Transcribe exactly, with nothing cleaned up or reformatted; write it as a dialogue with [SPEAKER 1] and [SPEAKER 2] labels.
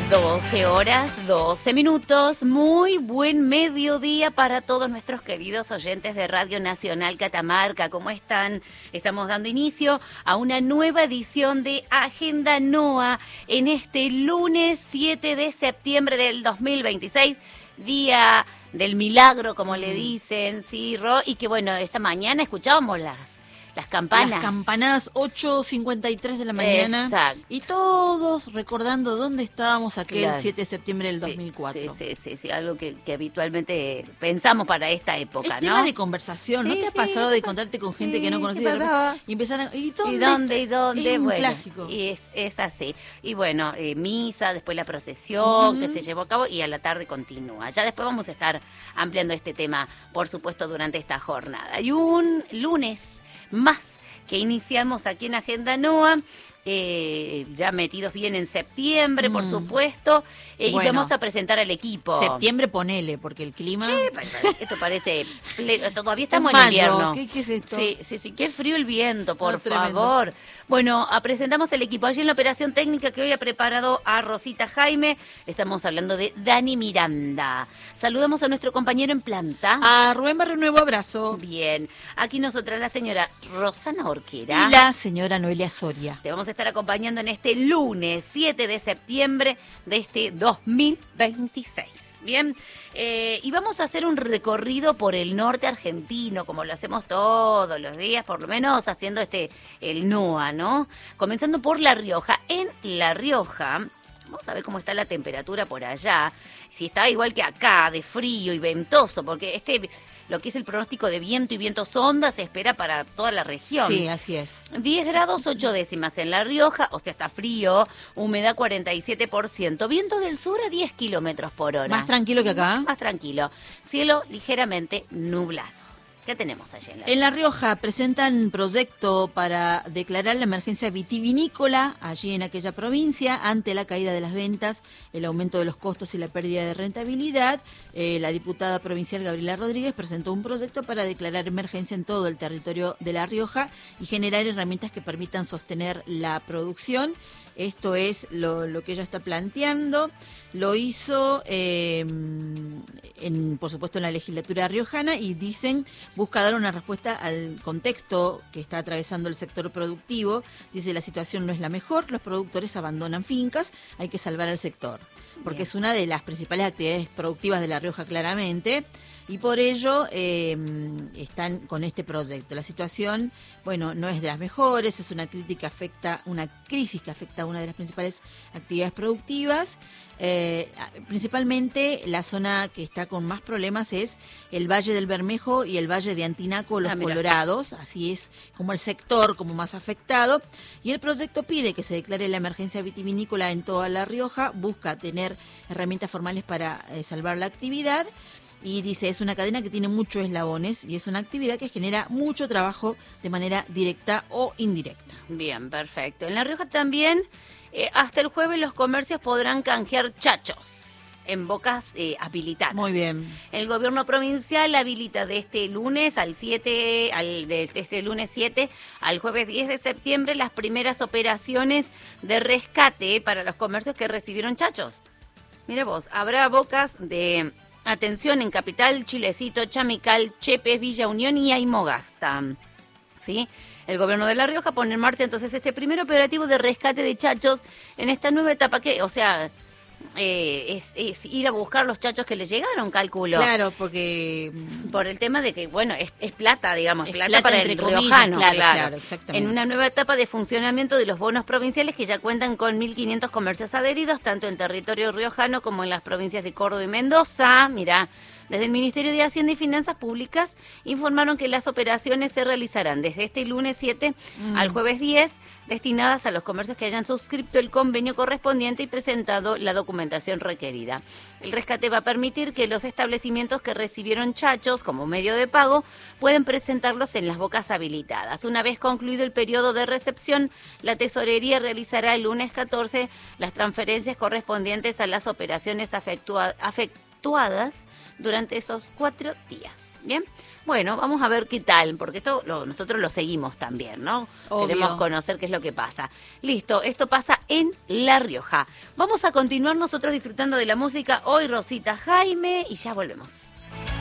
[SPEAKER 1] doce horas, doce minutos. Muy buen mediodía para todos nuestros queridos oyentes de Radio Nacional Catamarca. ¿Cómo están? Estamos dando inicio a una nueva edición de Agenda NOA en este lunes siete de septiembre del dos mil veintiséis, día del milagro, como le dicen, sí, Ro, y que bueno, esta mañana escuchábamos las Las campanas.
[SPEAKER 2] Las campanadas, ocho cincuenta y tres de la mañana.
[SPEAKER 1] Exacto.
[SPEAKER 2] Y todos recordando dónde estábamos aquel
[SPEAKER 1] Claro.
[SPEAKER 2] siete de septiembre del
[SPEAKER 1] Sí,
[SPEAKER 2] dos mil cuatro.
[SPEAKER 1] Sí, sí, sí, sí, algo que, que habitualmente pensamos para esta época,
[SPEAKER 2] Es
[SPEAKER 1] ¿no?
[SPEAKER 2] tema de conversación. ¿No
[SPEAKER 1] Sí,
[SPEAKER 2] te ha
[SPEAKER 1] sí,
[SPEAKER 2] pasado
[SPEAKER 1] ¿qué
[SPEAKER 2] de
[SPEAKER 1] pasa?
[SPEAKER 2] encontrarte con gente
[SPEAKER 1] Sí,
[SPEAKER 2] que no
[SPEAKER 1] ¿qué
[SPEAKER 2] conocías y de repente-
[SPEAKER 1] pasaba?
[SPEAKER 2] y empezar a... ¿Y dónde?
[SPEAKER 1] ¿Y dónde? ¿Y
[SPEAKER 2] está?
[SPEAKER 1] dónde?
[SPEAKER 2] Es un
[SPEAKER 1] Bueno,
[SPEAKER 2] clásico.
[SPEAKER 1] Y es, es así. Y bueno, eh, misa, después la procesión
[SPEAKER 2] Ujú.
[SPEAKER 1] que se llevó a cabo y a la tarde continúa. Ya después vamos a estar ampliando este tema, por supuesto, durante esta jornada. Y un lunes más que iniciamos aquí en Agenda NOA, eh, ya metidos bien en septiembre, por
[SPEAKER 2] Mm.
[SPEAKER 1] supuesto, eh,
[SPEAKER 2] Bueno.
[SPEAKER 1] y vamos a presentar al equipo.
[SPEAKER 2] Septiembre ponele, porque el clima...
[SPEAKER 1] Sí, pa- pa- esto parece, ple- todavía estamos
[SPEAKER 2] Es
[SPEAKER 1] en
[SPEAKER 2] mayo.
[SPEAKER 1] invierno.
[SPEAKER 2] ¿Qué- qué es esto?
[SPEAKER 1] Sí, sí, sí, qué frío el viento, por
[SPEAKER 2] No, tremendo.
[SPEAKER 1] favor. Bueno, a- presentamos el equipo allí en la operación técnica que hoy ha preparado a Rosita Jaime. Estamos hablando de Dani Miranda. Saludamos a nuestro compañero en planta.
[SPEAKER 2] A Rubén Barrio Nuevo, abrazo.
[SPEAKER 1] Bien, aquí nosotras la señora Rosana Orquera.
[SPEAKER 2] Y la señora Noelia Soria.
[SPEAKER 1] Te vamos a estar acompañando en este lunes siete de septiembre de este dos mil veintiséis. Bien, eh, y vamos a hacer un recorrido por el norte argentino, como lo hacemos todos los días, por lo menos haciendo este el NOA, ¿no? Comenzando por La Rioja. En La Rioja, vamos a ver cómo está la temperatura por allá, si está igual que acá, de frío y ventoso, porque este, lo que es el pronóstico de viento y vientos ondas se espera para toda la región.
[SPEAKER 2] Sí, así es.
[SPEAKER 1] diez grados ocho décimas en La Rioja, o sea, está frío, humedad cuarenta y siete por ciento, viento del sur a diez kilómetros por hora.
[SPEAKER 2] Más tranquilo que acá.
[SPEAKER 1] Más tranquilo. Cielo ligeramente nublado. ¿Qué tenemos allí en La
[SPEAKER 2] En La Rioja presentan proyecto para declarar la emergencia vitivinícola allí en aquella provincia ante la caída de las ventas, el aumento de los costos y la pérdida de rentabilidad. Eh, la diputada provincial Gabriela Rodríguez presentó un proyecto para declarar emergencia en todo el territorio de La Rioja y generar herramientas que permitan sostener la producción. Esto es lo, lo que ella está planteando. Lo hizo, eh, en, por supuesto, en la legislatura riojana y dicen, busca dar una respuesta al contexto que está atravesando el sector productivo. Dice, la situación no es la mejor, los productores abandonan fincas, hay que salvar al sector. Porque
[SPEAKER 1] Bien.
[SPEAKER 2] es una de las principales actividades productivas de La Rioja, claramente. Y por ello eh, están con este proyecto. La situación, bueno, no es de las mejores, es una crítica afecta, una crisis que afecta a una de las principales actividades productivas. Eh, principalmente la zona que está con más problemas es el Valle del Bermejo y el Valle de Antinaco, los
[SPEAKER 1] Ah, mira.
[SPEAKER 2] Colorados, así es como el sector como más afectado. Y el proyecto pide que se declare la emergencia vitivinícola en toda La Rioja, busca tener herramientas formales para eh, salvar la actividad. Y dice, es una cadena que tiene muchos eslabones y es una actividad que genera mucho trabajo de manera directa o indirecta.
[SPEAKER 1] Bien, perfecto. En La Rioja también, eh, hasta el jueves los comercios podrán canjear chachos en bocas eh, habilitadas.
[SPEAKER 2] Muy bien.
[SPEAKER 1] El gobierno provincial habilita de este lunes al siete, al, de este lunes siete al jueves diez de septiembre las primeras operaciones de rescate para los comercios que recibieron chachos. Mire vos, habrá bocas de atención en Capital, Chilecito, Chamical, Chepes, Villa Unión y Aymogasta. ¿Sí? El gobierno de La Rioja pone en marcha entonces este primer operativo de rescate de chachos en esta nueva etapa que, o sea, eh, es, es ir a buscar los chachos que le llegaron, calculo.
[SPEAKER 2] Claro, porque
[SPEAKER 1] Por el tema de que, bueno, es, es plata, digamos,
[SPEAKER 2] Es
[SPEAKER 1] plata,
[SPEAKER 2] plata
[SPEAKER 1] para
[SPEAKER 2] entre
[SPEAKER 1] el
[SPEAKER 2] comillas,
[SPEAKER 1] riojano,
[SPEAKER 2] claro,
[SPEAKER 1] claro.
[SPEAKER 2] claro, exactamente.
[SPEAKER 1] En una nueva etapa de funcionamiento de los bonos provinciales que ya cuentan con mil quinientos comercios adheridos, tanto en territorio riojano como en las provincias de Córdoba y Mendoza. Mirá, desde el Ministerio de Hacienda y Finanzas Públicas informaron que las operaciones se realizarán desde este lunes siete
[SPEAKER 2] Mm.
[SPEAKER 1] al jueves diez, destinadas a los comercios que hayan suscrito el convenio correspondiente y presentado la documentación requerida. El rescate va a permitir que los establecimientos que recibieron chachos como medio de pago pueden presentarlos en las bocas habilitadas. Una vez concluido el periodo de recepción, la tesorería realizará el lunes catorce las transferencias correspondientes a las operaciones afectua- afectadas efectuadas durante esos cuatro días. Bien, bueno, vamos a ver qué tal, porque esto lo, nosotros lo seguimos también, ¿no?
[SPEAKER 2] Obvio.
[SPEAKER 1] Queremos conocer qué es lo que pasa. Listo, esto pasa en La Rioja. Vamos a continuar nosotros disfrutando de la música. Hoy Rosita Jaime y ya volvemos.